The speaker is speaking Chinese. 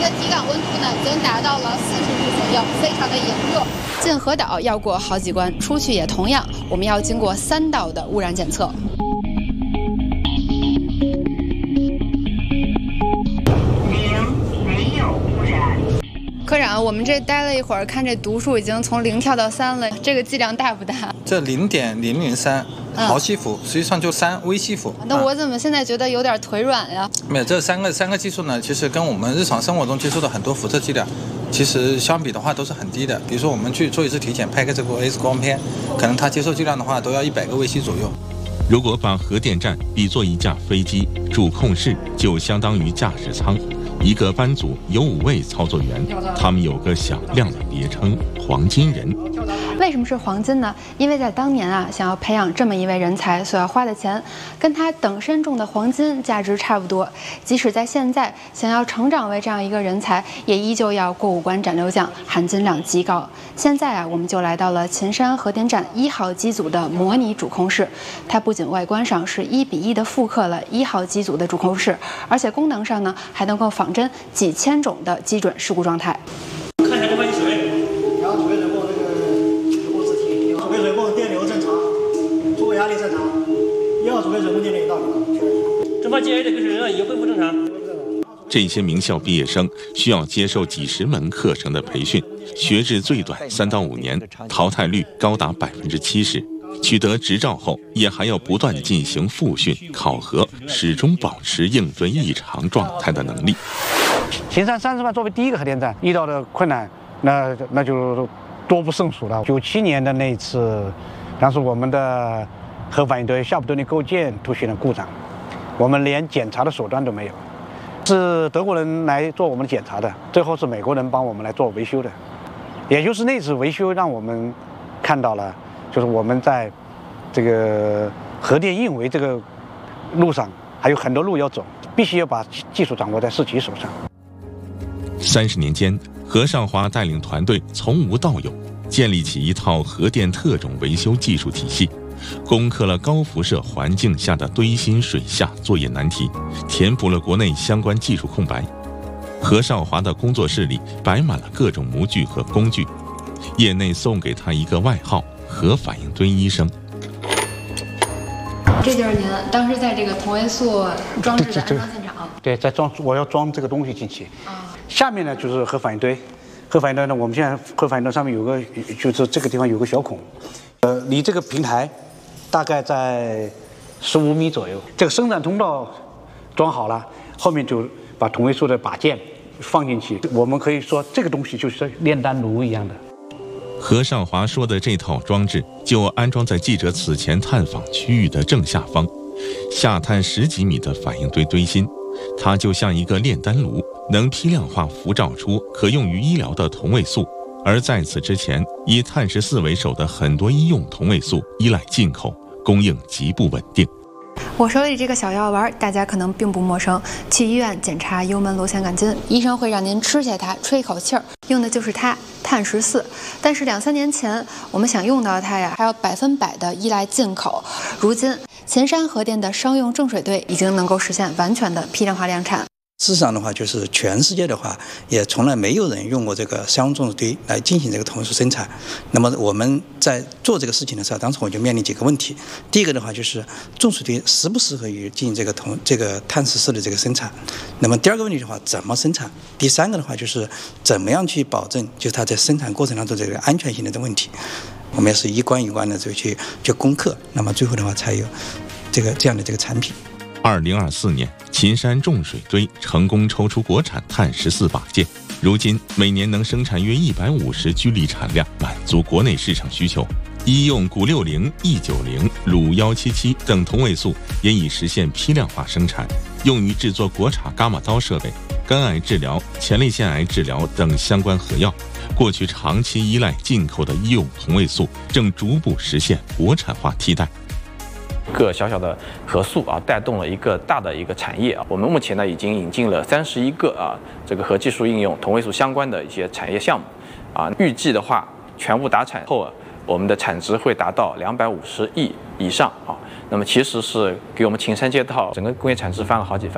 体感温度呢已经达到了40度左右，非常的炎热。进河岛要过好几关，出去也同样，我们要经过3道的污染检测。没有污染。科长，我们这待了一会儿，看这读数已经从0跳到3了，这个剂量大不大？ 这0.003。毫西弗实际上就3微西弗。 那我怎么现在觉得有点腿软呀？ 没有，这三个技术呢，其实跟我们日常生活中接触的很多辐射剂量，其实相比的话都是很低的。比如说我们去做一次体检，拍个这个 X 光片，可能它接受剂量的话都要100个微西左右。 如果把核电站比作一架飞机，主控室就相当于驾驶舱。一个班组有5位操作员，他们有个响亮的别称“黄金人”。 为什么是黄金呢？因为在当年啊，想要培养这么一位人才所要花的钱，跟他等身重的黄金价值差不多。即使在现在，想要成长为这样一个人才，也依旧要过5关斩6将，含金量极高。现在啊，我们就来到了秦山核电站1号机组的模拟主控室。它不仅外观上是1比1的复刻了1号机组的主控室，而且功能上呢，还能够仿真几千种的基准事故状态。 看一下这块水，然后主位水泵这个主控字体，主位水泵电流正常，出口压力正常，1号主位水泵电流到底了，蒸发机 A 的水热已经恢复正常。 这些名校毕业生需要接受几十门课程的培训，学制最短3到5年，淘汰率高达70%。取得执照后，也还要不断进行复训考核，始终保持应对异常状态的能力。 秦山30万作为第一个核电站遇到的困难，那就多不胜数了。97年的那一次，当时我们的核反应堆下部动力构件出现了故障，我们连检查的手段都没有，是德国人来做我们的检查的，最后是美国人帮我们来做维修的。也就是那次维修让我们看到了，就是我们在这个核电运维这个路上还有很多路要走，必须要把技术掌握在自己手上。 30年间，何少华带领团队从无到有，建立起一套核电特种维修技术体系，攻克了高辐射环境下的堆芯水下作业难题，填补了国内相关技术空白。何少华的工作室里摆满了各种模具和工具，业内送给他一个外号“核反应堆医生”。 这就是您当时在这个同位素装置的安装现场。 对，我要装这个东西进去。下面呢就是核反应堆，核反应堆呢，我们现在核反应堆上面有个，就是这个地方有个小孔，离这个平台大概在15米左右。这个生产通道装好了，后面就把同位素的把件放进去。我们可以说这个东西就是炼丹炉一样的。 何少华说的这套装置就安装在记者此前探访区域的正下方，下探10几米的反应堆堆芯，它就像一个炼丹炉，能批量化辐照出可用于医疗的同位素。而在此之前，以碳14为首的很多医用同位素依赖进口，供应极不稳定。 我手里这个小药丸，大家可能并不陌生。去医院检查幽门螺旋杆菌，医生会让您吃下它，吹一口气儿，用的就是它，碳14。但是2、3年前，我们想用到它呀，还要100%的依赖进口。如今，秦山核电的商用正水堆已经能够实现完全的批量化量产。 事实上的话，就是全世界的话，也从来没有人用过这个商用重水堆来进行这个同位素生产。那么我们在做这个事情的时候，当时我就面临几个问题。第一个的话，就是重水堆适不适合于进行这个碳14的这个生产？那么第二个问题的话，怎么生产？第三个的话，就是怎么样去保证就是它在生产过程当中这个安全性的这个问题？我们也是一关一关的去攻克，那么最后的话才有这样的这个产品。 2024年，秦山重水堆成功抽出国产碳14把件，如今每年能生产约150居粒产量，满足国内市场需求。医用钴60、E90、卤177等同位素也已实现批量化生产，用于制作国产伽马刀设备、肝癌治疗、前列腺癌治疗等相关核药。过去长期依赖进口的医用同位素，正逐步实现国产化替代。 个小小的核素带动了一个大的一个产业我们目前呢已经引进了31个这个核技术应用同位素相关的一些产业项目预计的话全部达产后我们的产值会达到250亿以上那么其实是给我们秦山街道整个工业产值翻了好几番。